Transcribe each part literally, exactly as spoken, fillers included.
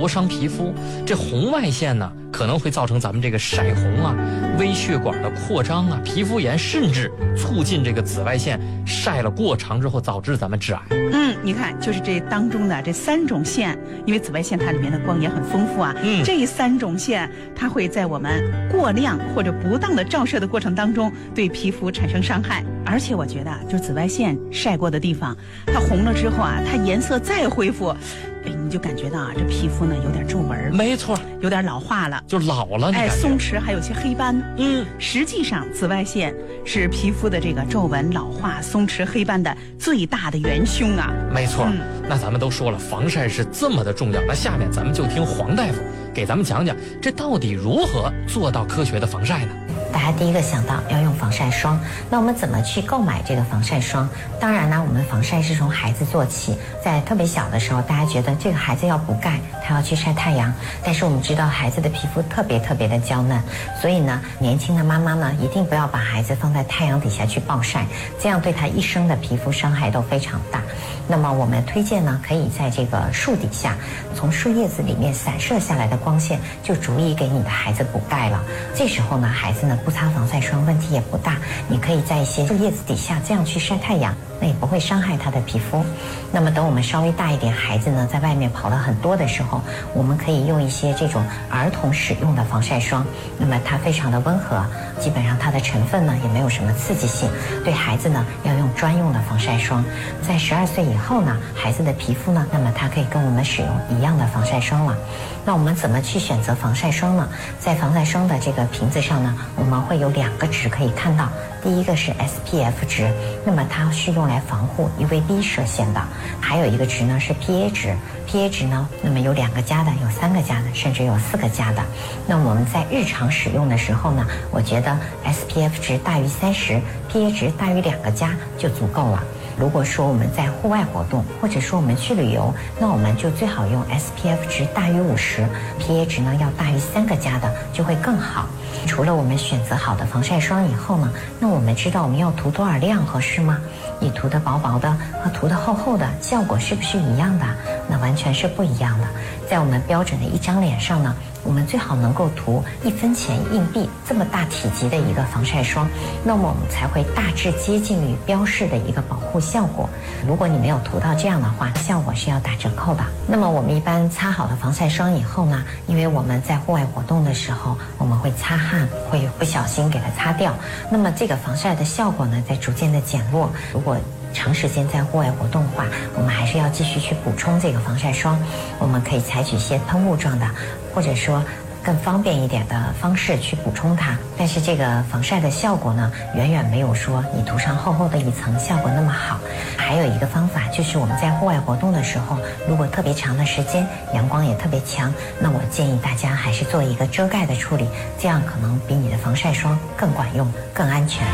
灼伤皮肤。这红外线呢，可能会造成咱们这个晒红啊、微血管的扩张啊、皮肤炎，甚至促进这个紫外线晒了过长之后导致咱们致癌。 嗯，你看，就是这当中的这三种线，因为紫外线它里面的光也很丰富啊。嗯，这三种线它会在我们过量或者不当的照射的过程当中，对皮肤产生伤害。而且我觉得，就是紫外线晒过的地方，它红了之后啊，它颜色再恢复，哎，你就感觉到啊，这皮肤呢有点皱纹， 没错， 有点老化了， 就老了， 哎，松弛，还有些黑斑。 嗯， 实际上，紫外线是皮肤的这个皱纹、老化、松弛、黑斑的最大的元凶啊。 没错，嗯、那咱们都说了，防晒是这么的重要，那下面咱们就听黄大夫给咱们讲讲，这到底如何做到科学的防晒呢？ 大家第一个想到要用防晒霜，那我们怎么去购买这个防晒霜？当然呢，我们防晒是从孩子做起，在特别小的时候，大家觉得这个孩子要补钙，他要去晒太阳，但是我们知道孩子的皮肤特别特别的娇嫩，所以呢，年轻的妈妈呢，一定不要把孩子放在太阳底下去暴晒，这样对他一生的皮肤伤害都非常大。那么我们推荐呢，可以在这个树底下，从树叶子里面散射下来的光线就足以给你的孩子补钙了。这时候呢，孩子呢不擦防晒霜问题也不大，你可以在一些树叶子底下这样去晒太阳，那也不会伤害他的皮肤。那么等我们稍微大一点，孩子呢在外面跑了很多的时候，我们可以用一些这种儿童使用的防晒霜，那么它非常的温和，基本上它的成分呢也没有什么刺激性。对孩子呢要用专用的防晒霜，在十二岁以后呢，孩子的皮肤呢，那么它可以跟我们使用一样的防晒霜了。那我们怎么去选择防晒霜呢？在防晒霜的这个瓶子上呢，我们会有两个值可以看到，第一个是 S P F 值，那么它是用来防护 U V B 射线的，还有一个值呢是 P A 值 ，P A 值呢，那么有两个加的，有三个加的，甚至有四个加的。那我们在日常使用的时候呢，我觉得 S P F 值大于三十 ，P A 值大于两个加就足够了。如果说我们在户外活动，或者说我们去旅游，那我们就最好用 S P F 值大于五十 ，P A 值呢要大于三个加的就会更好。除了我们选择好的防晒霜以后呢，那我们知道我们要涂多少量合适吗？你涂的薄薄的和涂的厚厚的效果是不是一样的？那完全是不一样的。在我们标准的一张脸上呢，我们最好能够涂一分钱硬币这么大体积的一个防晒霜，那么我们才会大致接近于标示的一个保护效果。如果你没有涂到这样的话，效果是要打折扣的。那么我们一般擦好了防晒霜以后呢，因为我们在户外活动的时候，我们会擦汗，会不小心给它擦掉，那么这个防晒的效果呢，在逐渐的减弱。如果长时间在户外活动的话，我们还是要继续去补充这个防晒霜。我们可以采取一些喷雾状的，或者说更方便一点的方式去补充它。但是这个防晒的效果呢，远远没有说你涂上厚厚的一层效果那么好。还有一个方法，就是我们在户外活动的时候，如果特别长的时间，阳光也特别强，那我建议大家还是做一个遮盖的处理，这样可能比你的防晒霜更管用、更安全。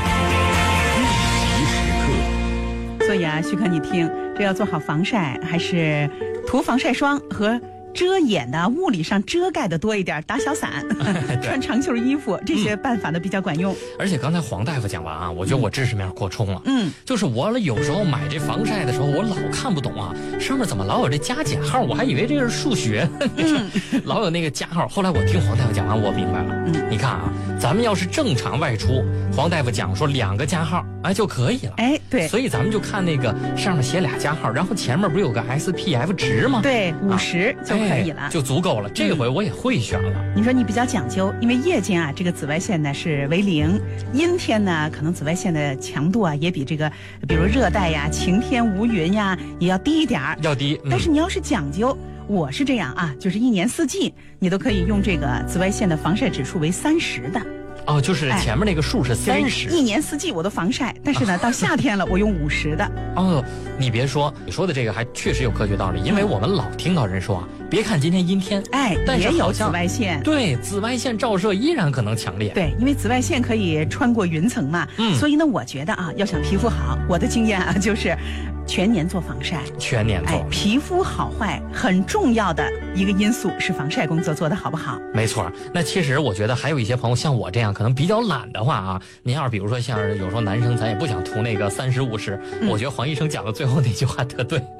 所以啊，徐克，你听，这要做好防晒，还是涂防晒霜和遮掩的物理上遮盖的多一点，打小伞穿长袖衣服，这些办法呢比较管用。 而且刚才黄大夫讲完啊，我觉得我知识面过充了。 嗯， 就是我有时候买这防晒的时候，我老看不懂啊，上面怎么老有这加减号，我还以为这是数学。嗯，老有那个加号。后来我听黄大夫讲完，我明白了。嗯，你看啊，咱们要是正常外出，黄大夫讲说两个加号，哎就可以了。 哎，对。 所以咱们就看那个上面写俩加号，然后前面不是有个 S P F 值吗？ 对，五十就可以了。 哎，就足够了。这回我也会选了。 嗯，你说你比较讲究，因为夜间啊，这个紫外线呢是为零，阴天呢，可能紫外线的强度啊也比这个，比如热带呀、晴天无云呀，也要低一点儿， 要低。嗯， 但是你要是讲究，我是这样啊，就是一年四季你都可以用这个紫外线的防晒指数为三十的。 哦，就是前面那个数是三十， 哎，一年四季我都防晒，但是呢，到夏天了我用五十的。 哦，你别说，你说的这个还确实有科学道理，因为我们老听到人说啊，别看今天阴天， 哎， 但是也有紫外线， 对，紫外线照射依然可能强烈。 对，因为紫外线可以穿过云层嘛，嗯，所以呢，我觉得啊，要想皮肤好，我的经验啊就是全年做防晒， 全年做。 哎，皮肤好坏很重要的一个因素是防晒工作做得好不好。 没错，那其实我觉得还有一些朋友像我这样可能比较懒的话啊，您要是比如说像有时候男生咱也不想涂那个三十五十，我觉得黄医生讲的最后那句话特对。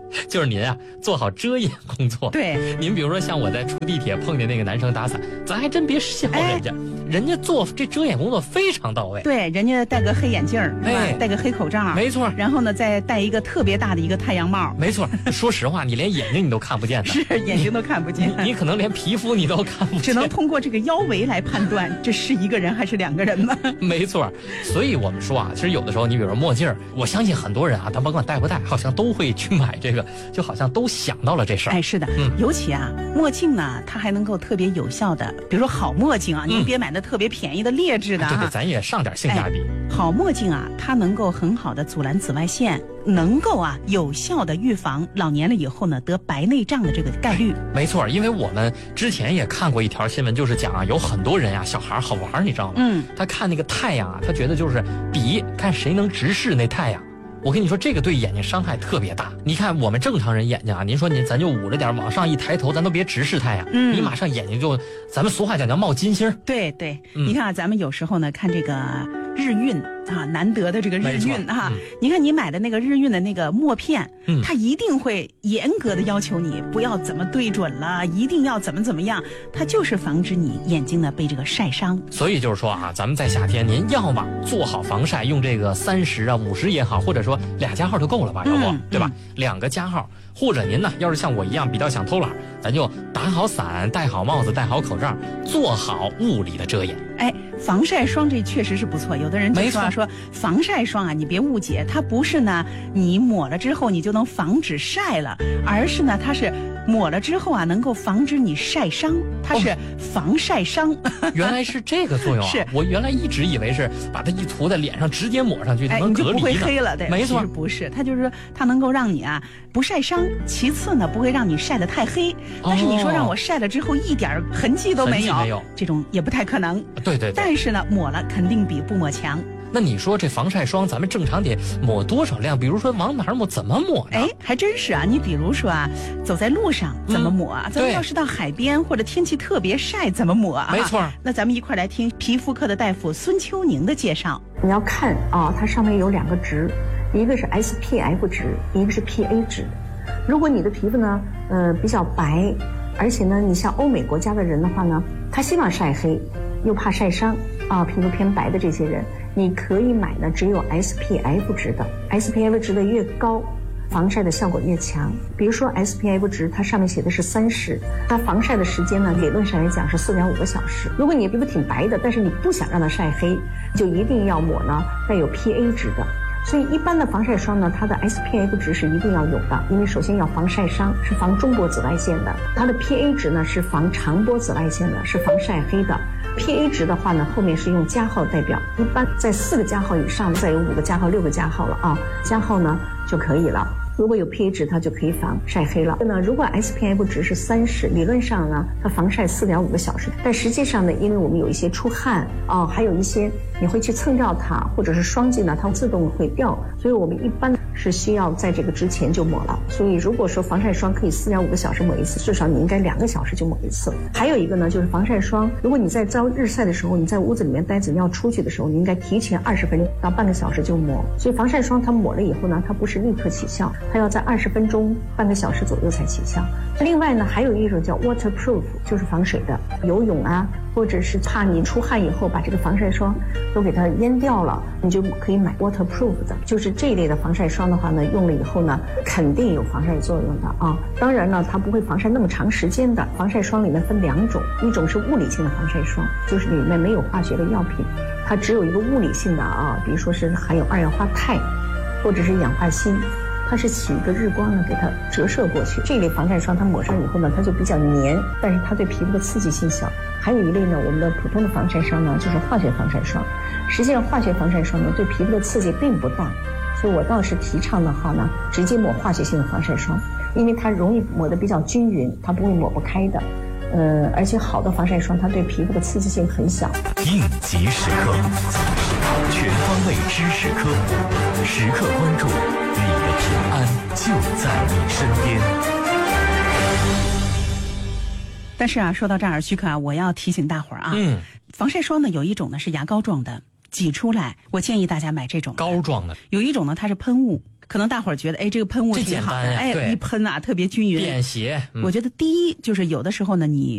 就是您啊，做好遮掩工作。 对， 您比如说像我在出地铁碰见那个男生打伞，咱还真别笑人家，哎、人家做这遮掩工作非常到位。 对，人家戴个黑眼镜儿，哎，戴个黑口罩， 没错。 然后呢，再戴一个特别大的一个太阳帽， 没错。说实话，你连眼睛你都看不见的， 是眼睛都看不见你，你可能连皮肤你都看不见， 只能通过这个腰围来判断这是一个人还是两个人吗？ 没错。所以我们说啊，其实有的时候你比如说墨镜儿，我相信很多人啊，咱甭管戴不戴，好像都会去买这个，就好像都想到了这事儿。 哎，是的，嗯，尤其啊，墨镜呢，它还能够特别有效的，比如说好墨镜啊，您别买的特别便宜的劣质的、啊嗯、对对，咱也上点性价比。 哎、好墨镜啊，它能够很好的阻拦紫外线，能够啊有效的预防老年了以后呢得白内障的这个概率。 没错，因为我们之前也看过一条新闻，就是讲啊，有很多人啊，小孩好玩，你知道吗？嗯，他看那个太阳啊，他觉得就是比看谁能直视那太阳。我跟你说，这个对眼睛伤害特别大。你看我们正常人眼睛啊，您说您咱就捂着点，往上一抬头，咱都别直视太阳，嗯，你马上眼睛就，咱们俗话讲叫冒金星。 对对，嗯、你看啊，咱们有时候呢看这个日晕啊，难得的这个日晕啊，嗯、你看你买的那个日晕的那个墨片，嗯，它一定会严格的要求你不要怎么对准了，一定要怎么怎么样，它就是防止你眼睛呢被这个晒伤。 所以就是说啊，咱们在夏天，您要么做好防晒，用这个三十啊、五十也好，或者说俩加号就够了吧，要不、嗯、对吧？嗯、两个加号，或者您呢，要是像我一样比较想偷懒，咱就打好伞，戴好帽子，戴好口罩，做好物理的遮掩。 哎，防晒霜这确实是不错。有的人就说、啊、说防晒霜啊，你别误解，它不是呢你抹了之后你就能防止晒了，而是呢它是抹了之后啊能够防止你晒伤，它是防晒伤。 哦、原来是这个作用啊！ 是我原来一直以为是把它一涂在脸上直接抹上去就能隔离、哎、 你就不会黑了。对， 没错， 其实不是，它就是说它能够让你啊不晒伤，其次呢不会让你晒得太黑。但是你说让我晒了之后一点痕迹都没有， 没有这种也不太可能。 对对对。 但是呢抹了肯定比不抹强。 那你说这防晒霜咱们正常得抹多少量？比如说往哪儿抹，怎么抹呢？ 哎，还真是啊！你比如说啊，走在路上怎么抹啊？嗯、咱们要是到海边或者天气特别晒怎么抹啊？ 没错。 那咱们一块来听皮肤科的大夫孙秋宁的介绍。 你要看啊，它上面有两个值，一个是 S P F 值，一个是 P A 值。如果你的皮肤呢，呃，比较白，而且呢，你像欧美国家的人的话呢，他希望晒黑，又怕晒伤啊，皮肤偏白的这些人，你可以买呢只有 S P F 值的 ，S P F 值的越高，防晒的效果越强。比如说 S P F 值，它上面写的是三十，它防晒的时间呢，理论上来讲是四点五个小时。如果你皮肤挺白的，但是你不想让它晒黑，就一定要抹呢带有 P A 值的。所以一般的防晒霜呢，它的 S P F 值是一定要有的，因为首先要防晒伤，是防中波紫外线的；它的 P A 值呢是防长波紫外线的，是防晒黑的。P A 值的话呢，后面是用加号代表，一般在四个加号以上，再有五个加号、六个加号了啊，加号呢就可以了。如果有 P A 值，它就可以防晒黑了。那如果 S P F 值是三十，理论上呢，它防晒四点五个小时，但实际上呢，因为我们有一些出汗啊、哦，还有一些你会去蹭掉它，或者是霜剂呢，它自动会掉，所以我们一般是需要在这个之前就抹了。所以如果说防晒霜可以四点五个小时抹一次，至少你应该两个小时就抹一次。还有一个呢，就是防晒霜，如果你在遭日晒的时候，你在屋子里面待着，你要出去的时候，你应该提前二十分钟到半个小时就抹。所以防晒霜它抹了以后呢，它不是立刻起效，它要在二十分钟、半个小时左右才起效。另外呢，还有一种叫 waterproof， 就是防水的，游泳啊，或者是怕你出汗以后把这个防晒霜都给它淹掉了，你就可以买 waterproof 的。就是这一类的防晒霜的话呢，用了以后呢，肯定有防晒作用的啊。当然呢，它不会防晒那么长时间的。防晒霜里面分两种，一种是物理性的防晒霜，就是里面没有化学的药品，它只有一个物理性的啊，比如说是含有二氧化钛，或者是氧化锌。它是起一个日光呢，给它折射过去。这类防晒霜它抹上以后呢，它就比较黏，但是它对皮肤的刺激性小。还有一类呢，我们的普通的防晒霜呢，就是化学防晒霜。实际上，化学防晒霜呢，对皮肤的刺激并不大，所以我倒是提倡的话呢，直接抹化学性的防晒霜，因为它容易抹得比较均匀，它不会抹不开的。呃，而且好的防晒霜，它对皮肤的刺激性很小。 应急时刻，全方位知识科普，时刻关注。你的平安就在你身边。 但是啊，说到这儿，徐可啊，我要提醒大伙儿啊，嗯，防晒霜呢有一种呢是牙膏状的，挤出来，我建议大家买这种膏状的； 有一种呢它是喷雾， 可能大伙儿觉得，哎，这个喷雾挺好的，哎，一喷啊特别均匀， 便携。 嗯、我觉得第一就是有的时候呢，你